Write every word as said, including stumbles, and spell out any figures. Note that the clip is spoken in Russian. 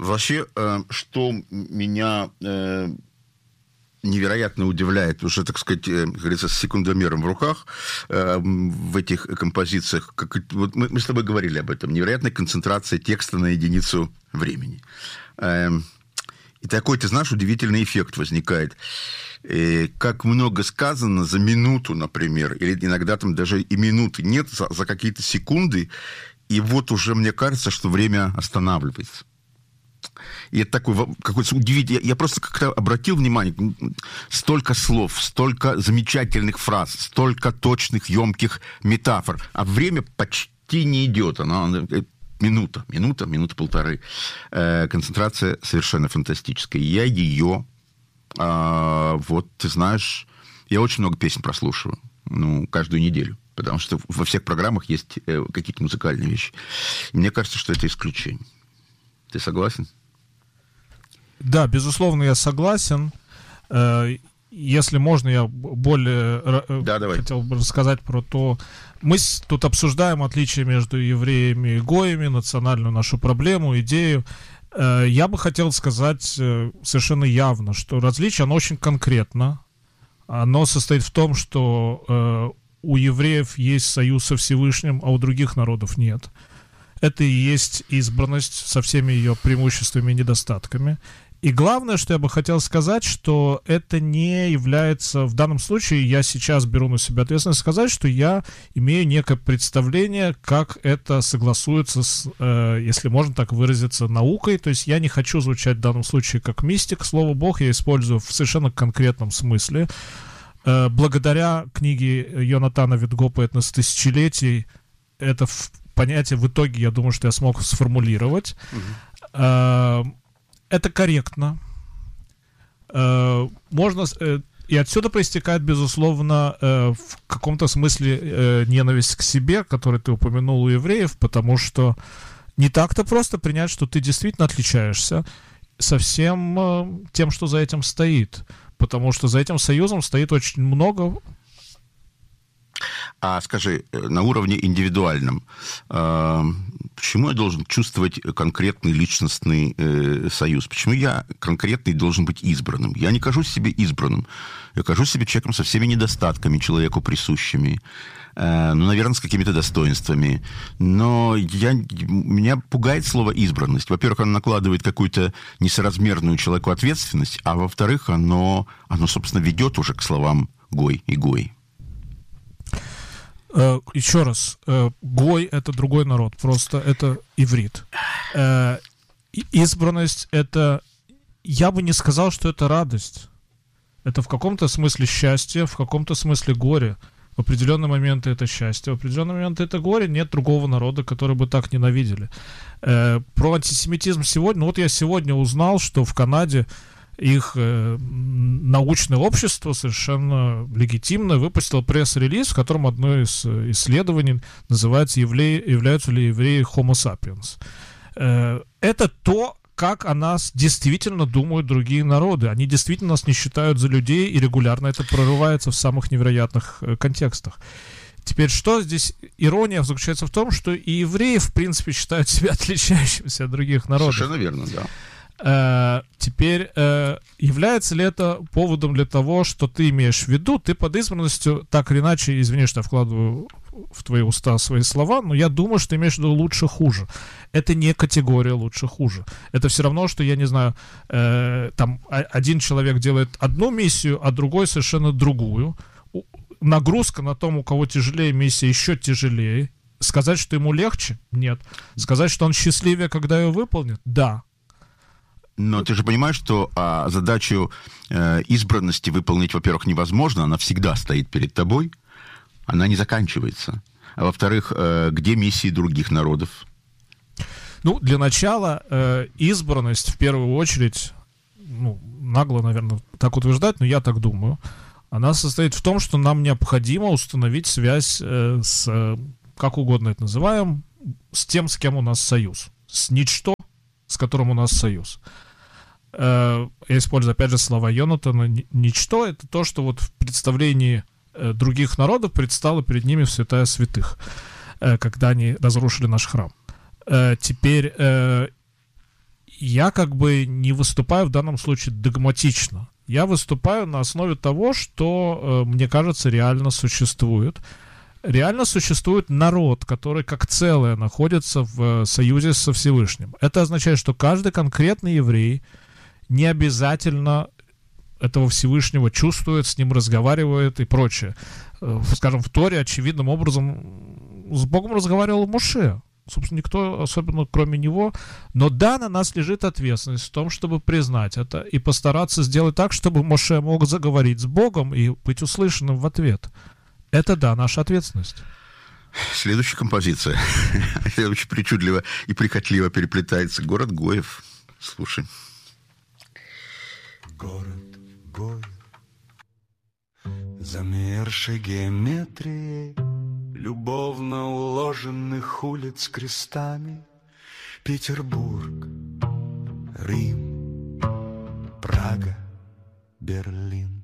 Вообще, что меня невероятно удивляет, потому что, так сказать, как говорится, с секундомером в руках в этих композициях, как, вот мы, мы с тобой говорили об этом, невероятная концентрация текста на единицу времени. И такой, ты знаешь, удивительный эффект возникает. Как много сказано за минуту, например, или иногда там даже и минуты нет, за, за какие-то секунды, и вот уже мне кажется, что время останавливается. И это такой какой-то удивительный... Я, я просто как-то обратил внимание, столько слов, столько замечательных фраз, столько точных, емких метафор, а время почти не идет. Оно, минута, минута, минута полторы. Э, концентрация совершенно фантастическая. Я ее... Э, вот, ты знаешь, я очень много песен прослушиваю. Ну, каждую неделю. Потому что во всех программах есть э, какие-то музыкальные вещи. И мне кажется, что это исключение. Ты согласен? Да, безусловно, я согласен. Если можно, я более да, хотел бы рассказать про то... Мы тут обсуждаем отличия между евреями и гоями, национальную нашу проблему, идею. Я бы хотел сказать совершенно явно, что различие, оно очень конкретно. Оно состоит в том, что у евреев есть союз со Всевышним, а у других народов нет. Это и есть избранность со всеми ее преимуществами и недостатками. И главное, что я бы хотел сказать, что это не является... В данном случае я сейчас беру на себя ответственность сказать, что я имею некое представление, как это согласуется с, э, если можно так выразиться, наукой. То есть я не хочу звучать в данном случае как мистик. Слово «Бог» я использую в совершенно конкретном смысле. Э, благодаря книге Йонатана Витгопа «Этнос тысячелетий» это в понятие в итоге, я думаю, что я смог сформулировать. Uh-huh. Это корректно. Можно... И отсюда проистекает, безусловно, в каком-то смысле ненависть к себе, которую ты упомянул у евреев, потому что не так-то просто принять, что ты действительно отличаешься со всем тем, что за этим стоит. Потому что за этим союзом стоит очень много... А скажи, на уровне индивидуальном, э, почему я должен чувствовать конкретный личностный э, союз? Почему я конкретный должен быть избранным? Я не кажусь себе избранным. Я кажусь себе человеком со всеми недостатками человеку присущими. Э, ну, наверное, с какими-то достоинствами. Но я, меня пугает слово «избранность». Во-первых, оно накладывает какую-то несоразмерную человеку ответственность, а во-вторых, оно, оно собственно, ведет уже к словам «гой» и «гой». Uh, еще раз, uh, гой — это другой народ, просто это иврит. Uh, избранность — это... Я бы не сказал, что это радость. Это в каком-то смысле счастье, в каком-то смысле горе. В определенные моменты это счастье, в определенные моменты это горе. Нет другого народа, который бы так ненавидели. Uh, про антисемитизм сегодня... Ну вот я сегодня узнал, что в Канаде их э, научное общество совершенно легитимно выпустило пресс-релиз, в котором одно из исследований называется «Явля... «Являются ли евреи Homo sapiens?». Э, это то, как о нас действительно думают другие народы. Они действительно нас не считают за людей, и регулярно это прорывается в самых невероятных э, контекстах. Теперь, что здесь ирония заключается в том, что и евреи, в принципе, считают себя отличающимися от других народов. Совершенно верно, да. Uh, теперь, uh, является ли это поводом для того, что ты имеешь в виду? Ты под избранностью, так или иначе, извини, что я вкладываю в твои уста свои слова, но я думаю, что ты имеешь в виду лучше-хуже. Это не категория лучше-хуже. Это все равно, что, я не знаю, uh, там один человек делает одну миссию, а другой совершенно другую. Нагрузка на том, у кого тяжелее миссия, еще тяжелее. Сказать, что ему легче? Нет. Сказать, что он счастливее, когда ее выполнит? Да. Но ты же понимаешь, что а, задачу э, избранности выполнить, во-первых, невозможно, она всегда стоит перед тобой, она не заканчивается. А во-вторых, э, где миссии других народов? Ну, для начала э, избранность, в первую очередь, ну, нагло, наверное, так утверждать, но я так думаю, она состоит в том, что нам необходимо установить связь э, с, э, как угодно это называем, с тем, с кем у нас союз. С ничто, с которым у нас союз. Я использую, опять же, слова Йонатана. Ничто — это то, что вот в представлении других народов предстало перед ними в святая святых, когда они разрушили наш храм. Теперь я как бы не выступаю в данном случае догматично. Я выступаю на основе того, что, мне кажется, реально существует. Реально существует народ, который как целое находится в союзе со Всевышним. Это означает, что каждый конкретный еврей не обязательно этого Всевышнего чувствует, с ним разговаривает и прочее. Скажем, в Торе очевидным образом с Богом разговаривал Моше. Собственно, никто, особенно кроме него. Но да, на нас лежит ответственность в том, чтобы признать это и постараться сделать так, чтобы Моше мог заговорить с Богом и быть услышанным в ответ. Это да, наша ответственность. Следующая композиция. Очень причудливо и прихотливо переплетается. Город Гоев. Слушай. Город Гоев, замершей геометрией любовно уложенных улиц крестами. Петербург, Рим, Прага, Берлин.